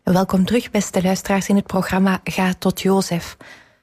Welkom terug, beste luisteraars, in het programma Ga tot Jozef.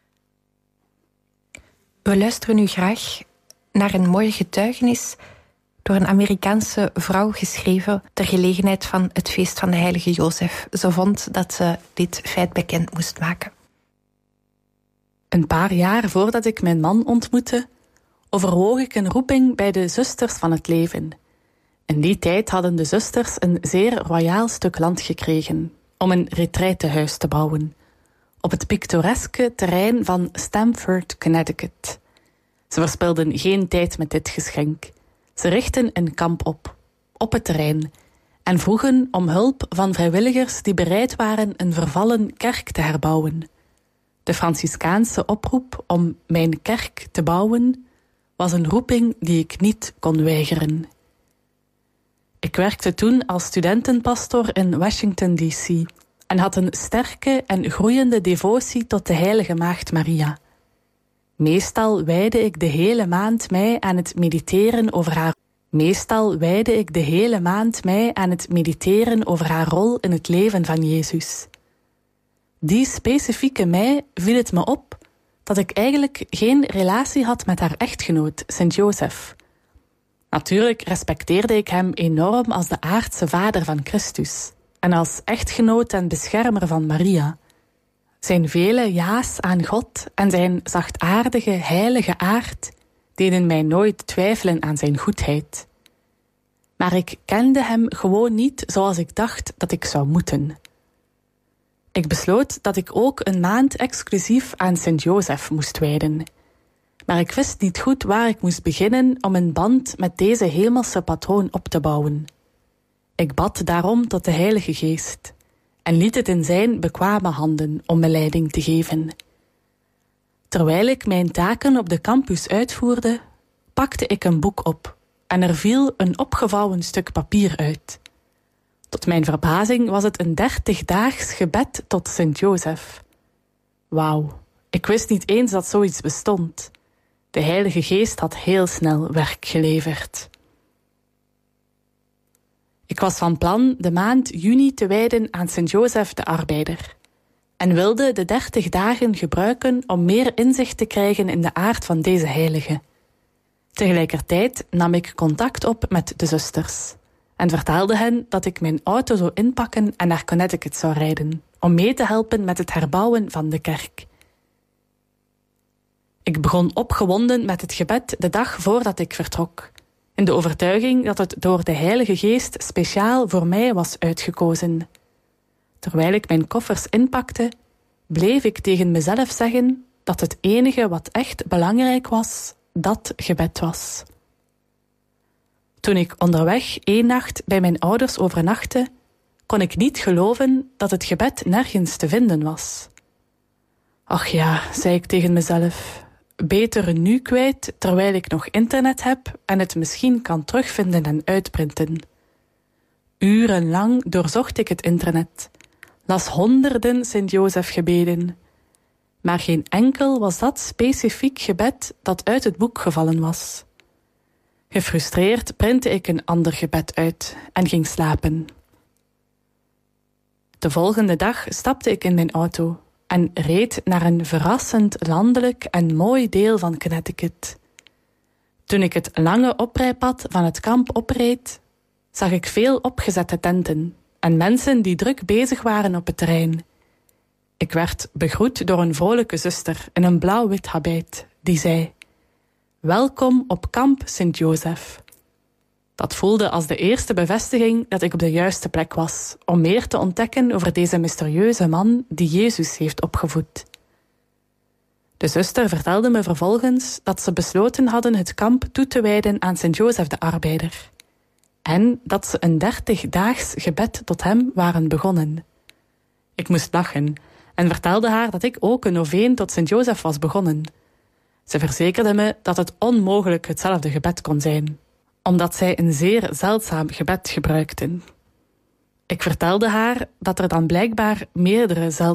We luisteren nu graag naar een mooie getuigenis door een Amerikaanse vrouw geschreven ter gelegenheid van het feest van de heilige Jozef. Ze vond dat ze dit feit bekend moest maken. Een paar jaar voordat ik mijn man ontmoette, overwoog ik een roeping bij de Zusters van het Leven. In die tijd hadden de zusters een zeer royaal stuk land gekregen om een retraitehuis te bouwen op het pittoreske terrein van Stamford, Connecticut. Ze verspilden geen tijd met dit geschenk. Ze richtten een kamp op het terrein, en vroegen om hulp van vrijwilligers die bereid waren een vervallen kerk te herbouwen. De Franciscaanse oproep om mijn kerk te bouwen was een roeping die ik niet kon weigeren. Ik werkte toen als studentenpastor in Washington, D.C. en had een sterke en groeiende devotie tot de heilige Maagd Maria. Meestal wijdde ik de hele maand mij aan het mediteren over haar rol in het leven van Jezus. Die specifieke mei viel het me op dat ik eigenlijk geen relatie had met haar echtgenoot, Sint Jozef. Natuurlijk respecteerde ik hem enorm als de aardse vader van Christus en als echtgenoot en beschermer van Maria. Zijn vele ja's aan God en zijn zachtaardige, heilige aard deden mij nooit twijfelen aan zijn goedheid. Maar ik kende hem gewoon niet zoals ik dacht dat ik zou moeten. Ik besloot dat ik ook een maand exclusief aan Sint Jozef moest wijden. Maar ik wist niet goed waar ik moest beginnen om een band met deze hemelse patroon op te bouwen. Ik bad daarom tot de Heilige Geest en liet het in zijn bekwame handen om me leiding te geven. Terwijl ik mijn taken op de campus uitvoerde, pakte ik een boek op en er viel een opgevouwen stuk papier uit. Tot mijn verbazing was het een 30-daags gebed tot Sint Jozef. Wauw, ik wist niet eens dat zoiets bestond. De Heilige Geest had heel snel werk geleverd. Ik was van plan de maand juni te wijden aan Sint Jozef de Arbeider en wilde de 30 dagen gebruiken om meer inzicht te krijgen in de aard van deze heilige. Tegelijkertijd nam ik contact op met de zusters en vertelde hen dat ik mijn auto zou inpakken en naar Connecticut zou rijden om mee te helpen met het herbouwen van de kerk. Ik begon opgewonden met het gebed de dag voordat ik vertrok, in de overtuiging dat het door de Heilige Geest speciaal voor mij was uitgekozen. Terwijl ik mijn koffers inpakte, bleef ik tegen mezelf zeggen dat het enige wat echt belangrijk was, dat gebed was. Toen ik onderweg 1 nacht bij mijn ouders overnachtte, kon ik niet geloven dat het gebed nergens te vinden was. Ach ja, zei ik tegen mezelf, beter nu kwijt terwijl ik nog internet heb en het misschien kan terugvinden en uitprinten. Urenlang doorzocht ik het internet, las honderden Sint Jozef gebeden, maar geen enkel was dat specifiek gebed dat uit het boek gevallen was. Gefrustreerd printte ik een ander gebed uit en ging slapen. De volgende dag stapte ik in mijn auto en reed naar een verrassend landelijk en mooi deel van Connecticut. Toen ik het lange oprijpad van het kamp opreed, zag ik veel opgezette tenten en mensen die druk bezig waren op het terrein. Ik werd begroet door een vrolijke zuster in een blauw-wit habit, die zei: "Welkom op kamp Sint Jozef." Dat voelde als de eerste bevestiging dat ik op de juiste plek was, om meer te ontdekken over deze mysterieuze man die Jezus heeft opgevoed. De zuster vertelde me vervolgens dat ze besloten hadden het kamp toe te wijden aan Sint Jozef de Arbeider, en dat ze een 30-daags gebed tot hem waren begonnen. Ik moest lachen en vertelde haar dat ik ook een noveen tot Sint Jozef was begonnen. Ze verzekerde me dat het onmogelijk hetzelfde gebed kon zijn, omdat zij een zeer zeldzaam gebed gebruikten. Ik vertelde haar dat er dan blijkbaar meerdere